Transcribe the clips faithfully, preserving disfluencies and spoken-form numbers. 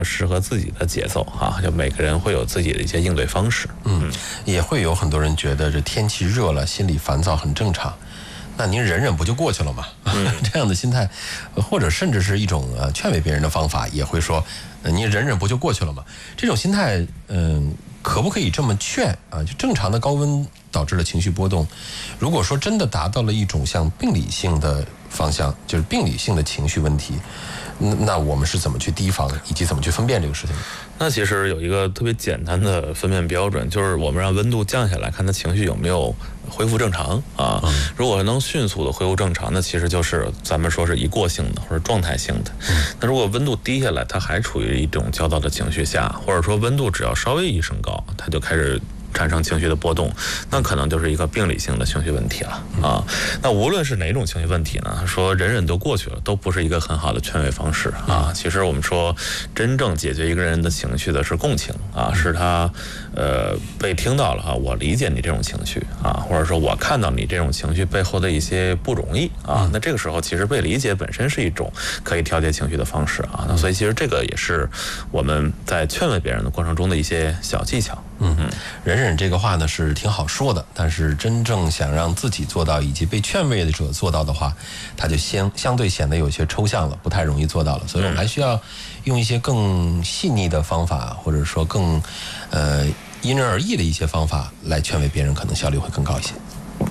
适合自己的节奏啊，就每个人会有自己的一些应对方式。 嗯，也会有很多人觉得这天气热了，心里烦躁很正常。那您忍忍不就过去了吗？嗯、这样的心态，或者甚至是一种呃劝慰别人的方法，也会说，呃、你忍忍不就过去了吗？这种心态，嗯、呃，可不可以这么劝啊？就正常的高温导致的情绪波动，如果说真的达到了一种像病理性的方向，就是病理性的情绪问题，那我们是怎么去提防，以及怎么去分辨这个事情？ 那其实有一个特别简单的分辨标准，就是我们让温度降下来，看他情绪有没有恢复正常啊。嗯、如果能迅速的恢复正常，那其实就是咱们说是一过性的或者状态性的。嗯、那如果温度低下来，它还处于一种焦躁的情绪下，或者说温度只要稍微一升高，它就开始产生情绪的波动，那可能就是一个病理性的情绪问题了啊。那无论是哪种情绪问题呢，说忍忍都过去了，都不是一个很好的劝慰方式啊。其实我们说，真正解决一个人的情绪的是共情啊，是他呃被听到了哈，我理解你这种情绪啊，或者说我看到你这种情绪背后的一些不容易啊。那这个时候其实被理解本身是一种可以调节情绪的方式啊。那所以其实这个也是我们在劝慰别人的过程中的一些小技巧。 嗯嗯，忍忍这个话呢是挺好说的，但是真正想让自己做到，以及被劝慰的者做到的话，它就相相对显得有些抽象了，不太容易做到了。所以我们还需要用一些更细腻的方法，或者说更呃因人而异的一些方法来劝慰别人，可能效率会更高一些。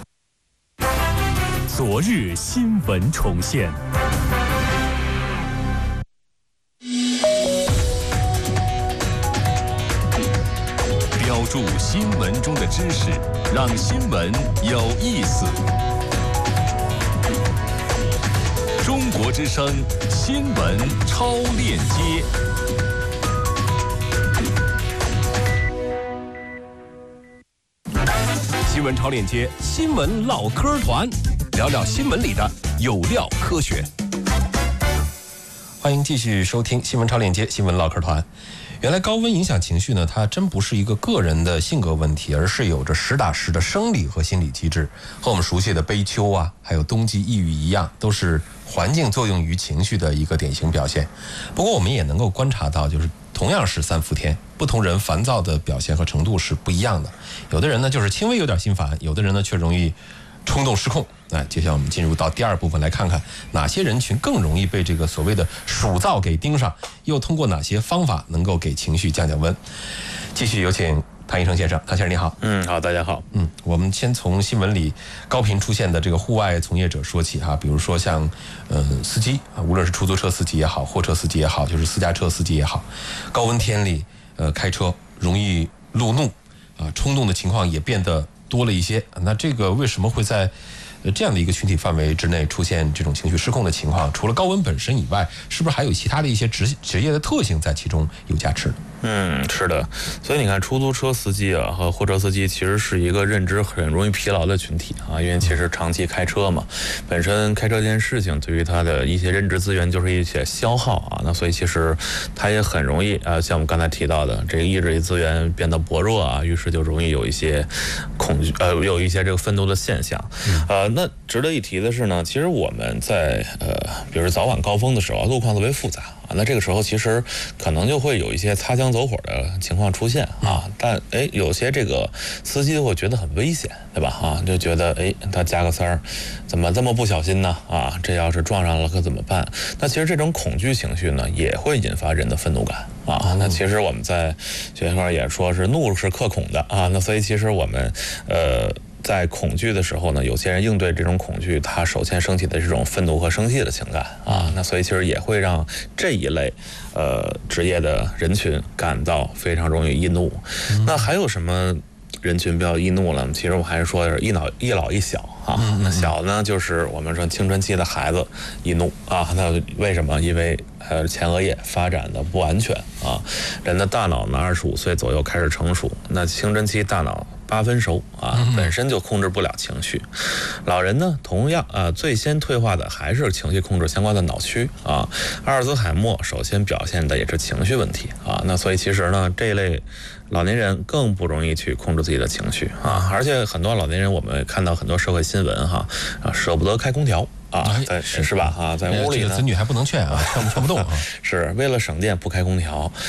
昨日新闻重现。标注新闻中的知识，让新闻有意思。中国之声新闻超链接。新闻超链接，新闻唠嗑团，聊聊新闻里的有料科学。 欢迎继续收听新闻超链接，新闻唠嗑团。原来高温影响情绪呢，它真不是一个个人的性格问题，而是有着实打实的生理和心理机制，和我们熟悉的悲秋啊，还有冬季抑郁一样，都是环境作用于情绪的一个典型表现。不过我们也能够观察到，就是同样是三伏天，不同人烦躁的表现和程度是不一样的。有的人呢就是轻微有点心烦，有的人呢却容易冲动失控。那接下来我们进入到第二部分，来看看哪些人群更容易被这个所谓的暑燥给盯上，又通过哪些方法能够给情绪降降温。继续有请谭医生先生。谭先生你好。 嗯，好，大家好。 嗯，我们先从新闻里高频出现的这个户外从业者说起哈，比如说像呃司机啊，无论是出租车司机也好，货车司机也好，就是私家车司机也好，高温天里呃开车容易路怒啊，冲动的情况也变得多了一些。那这个为什么会在呃这样的一个群体范围之内出现这种情绪失控的情况？除了高温本身以外，是不是还有其他的一些职职业的特性在其中有加持呢？ 嗯，是的。所以你看，出租车司机啊和货车司机其实是一个认知很容易疲劳的群体啊，因为其实长期开车嘛，本身开车这件事情对于他的一些认知资源就是一些消耗啊，那所以其实他也很容易啊，像我们刚才提到的这个意志力资源变得薄弱啊，于是就容易有一些恐惧呃有一些这个愤怒的现象。呃，那值得一提的是呢，其实我们在呃比如早晚高峰的时候，路况特别复杂。那这个时候其实可能就会有一些擦枪走火的情况出现啊，但哎，有些这个司机会觉得很危险，对吧？啊，就觉得哎，他加个塞儿，怎么这么不小心呢？啊，这要是撞上了可怎么办？那其实这种恐惧情绪呢，也会引发人的愤怒感啊。那其实我们在学上也说是怒是克恐的啊。那所以其实我们呃。在恐惧的时候呢，有些人应对这种恐惧，他首先升起的这种愤怒和生气的情感啊，那所以其实也会让这一类呃职业的人群感到非常容易易怒。嗯、那还有什么人群比较易怒了？其实我还是说是一老一老一小啊。嗯、那小呢，就是我们说青春期的孩子易怒啊。那为什么？因为呃前额叶发展的不完全啊。人的大脑呢，二十五岁左右开始成熟，那青春期大脑八分熟啊，本身就控制不了情绪。老人呢，同样啊，最先退化的还是情绪控制相关的脑区啊。阿尔兹海默首先表现的也是情绪问题啊。那所以其实呢，这一类老年人更不容易去控制自己的情绪啊。而且很多老年人，我们看到很多社会新闻哈啊，舍不得开空调啊，在是吧？啊，在屋里呢， 子女还不能劝啊，劝不劝不动啊。 是为了省电不开空调。